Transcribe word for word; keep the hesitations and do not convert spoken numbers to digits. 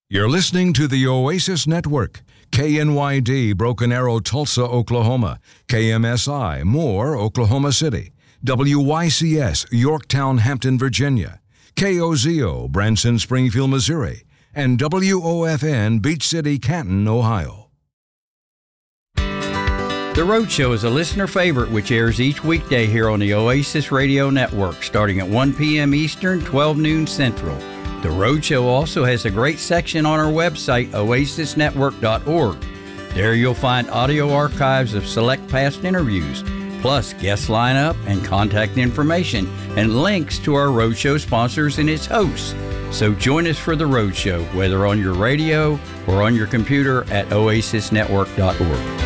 You're listening to the Oasis Network. K N Y D, Broken Arrow, Tulsa, Oklahoma. K M S I, Moore, Oklahoma City. W Y C S, Yorktown, Hampton, Virginia. K O Z O, Branson, Springfield, Missouri. And W O F N, Beach City, Canton, Ohio. The Road Show is a listener favorite which airs each weekday here on the Oasis Radio Network, starting at one p.m. Eastern, twelve noon Central. The Road Show also has a great section on our website, oasis network dot org. There you'll find audio archives of select past interviews, plus guest lineup and contact information, and links to our Road Show sponsors and its hosts. So join us for The Road Show, whether on your radio or on your computer at oasis network dot org.